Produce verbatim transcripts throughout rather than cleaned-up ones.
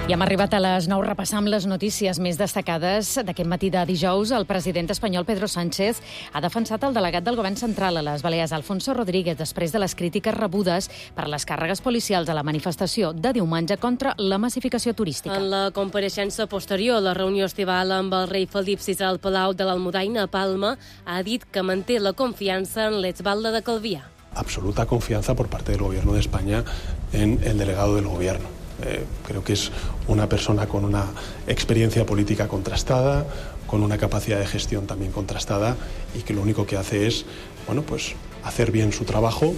I hem arribat a les nou. Repassam les notícies més destacades d'aquest matí de dijous. El president espanyol Pedro Sánchez ha defensat el delegat del govern central a les Balears, Alfonso Rodríguez, després de les crítiques rebudes per les càrregues policials a la manifestació de diumenge contra la massificació turística. En la compareixença posterior a la reunió estival amb el rei Felip sisè al Palau de l'Almudaina a Palma, ha dit que manté la confiança en l'exalcalde de Calvià. Absoluta confianza por parte del Gobierno de España en el delegado del Gobierno. Eh, creo que es una persona con una experiencia política contrastada, con una capacidad de gestión también contrastada y que lo único que hace es, bueno, pues hacer bien su trabajo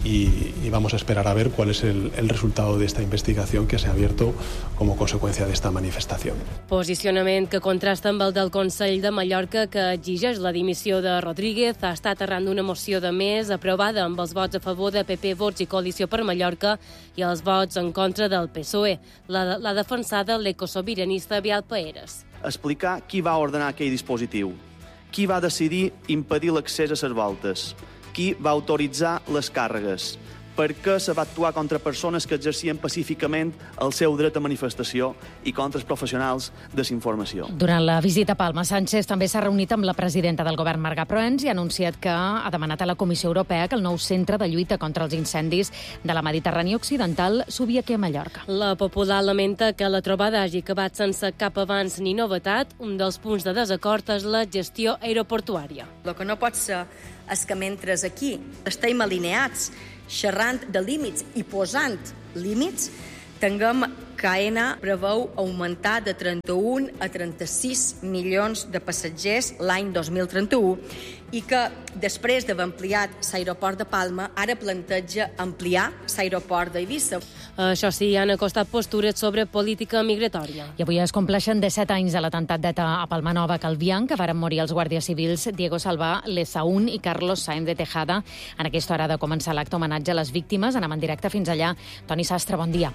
y, y vamos a esperar a ver cuál es el, el resultado de esta investigación que se ha abierto como consecuencia de esta manifestación. Posicionament que contrasta amb el del Consell de Mallorca, que exigeix la dimissió de Rodríguez. Ha estat arran d'una moció de més aprovada amb els vots a favor de P P, Vox i Coalició per Mallorca i els vots en contra del P S O E. L'ha defensada l'ecosobiranista Vial Paeres. Explicar qui va ordenar aquell dispositiu, qui va decidir impedir l'accés a les voltes, qui va autoritzar les càrregues, per què se va actuar contra persones que exercien pacíficament el seu dret a manifestació i contra els professionals de la informació. Durant la visita a Palma, Sánchez també s'ha reunit amb la presidenta del govern, Marga Proens, i ha anunciat que ha demanat a la Comissió Europea que el nou centre de lluita contra els incendis de la Mediterrània Occidental s'ubiqui a Mallorca. La Popular lamenta que la trobada hagi acabat sense cap avanç ni novetat. Un dels punts de desacord és la gestió aeroportuària. El que no pot ser és que mentre aquí estem alineats xerrant de límits i posant límits, tinguem que A E N A preveu augmentar de trenta-un a trenta-sis milions de passatgers l'any dos mil trenta-u i que, després d'haver ampliat l'aeroport de Palma, ara planteja ampliar l'aeroport d'Eivissa. Això sí, han acostat postures sobre política migratòria. I avui es compleixen disset anys de l'atemptat d'ETA a Palma Nova, Calvià, que varen morir els guàrdies civils Diego Salvà Lesaún i Carlos Sáenz de Tejada. En aquesta hora ha de començar l'acte homenatge a les víctimes. Anem en directe fins allà. Toni Sastre, bon dia.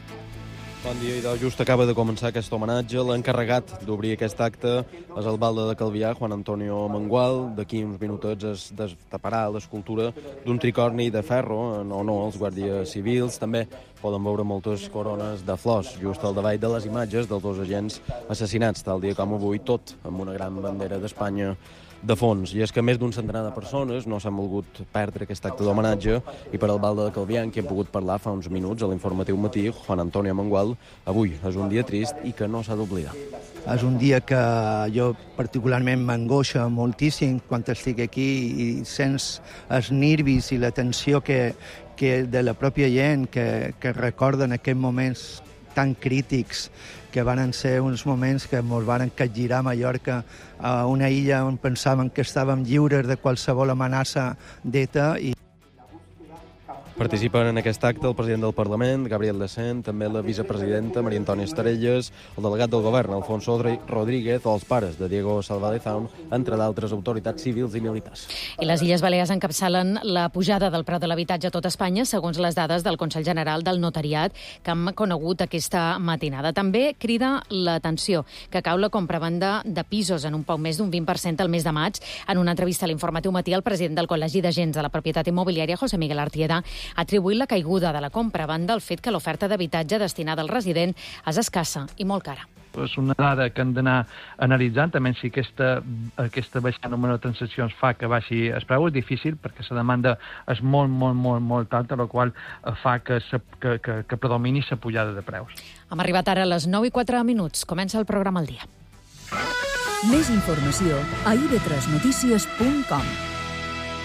Bon dia, Idò. Just acaba de començar aquest homenatge. L'encarregat d'obrir aquest acte és el balde de Calvià, Juan Antonio Mengual. D'aquí uns minutets es destaparà l'escultura d'un tricorni de ferro en honor als guàrdies civils. També poden veure moltes corones de flors just al davall de les imatges dels dos agents assassinats, tal dia com avui, tot amb una gran bandera d'Espanya de fons. I és que més d'un centenar de persones no s'han volgut perdre aquest acte d'homenatge i per al balde de Calvià, en qui hem pogut parlar fa uns minuts a l'informatiu matí, Juan Antonio Mengual, avui és un dia trist i que no s'ha d'oblidar. És un dia que jo particularment m'angoixa moltíssim quan estic aquí i sents els nervis i la tensió que, que de la pròpia gent que, que recorden aquests moments tan crítics que van ser uns moments que ens van capgirar a Mallorca, a una illa on pensàvem que estàvem lliures de qualsevol amenaça d'ETA. I participen en aquest acte el president del Parlament, Gabriel Lecén, també la vicepresidenta, Maria Antònia Estarelles, el delegat del govern, Alfonso Rodríguez, o els pares de Diego Salvà Lesaún, entre d'altres autoritats civils i militars. I les Illes Balears encapçalen la pujada del preu de l'habitatge a tot Espanya, segons les dades del Consell General del Notariat, que hem conegut aquesta matinada. També crida l'atenció que cau la compravenda de pisos en un poc més d'un vint per cent al mes de maig. En una entrevista a l'Informatiu Matí, el president del Col·legi d'Agents de la Propietat Immobiliària, José Miguel Artieda, ha atribuït la caiguda de la compravenda al fet que l'oferta d'habitatge destinada al resident és escassa i molt cara. És una dada que hem d'anar analitzant, també si aquesta, aquesta baixada número de transaccions fa que baixi el preu. És difícil perquè la demanda és molt, molt, molt, molt alta, la qual fa que, que, que, que predomini la pujada de preus. Hem arribat ara a les nou i quatre minuts. Comença el programa al dia. Més informació a i ve tres notícies punt com.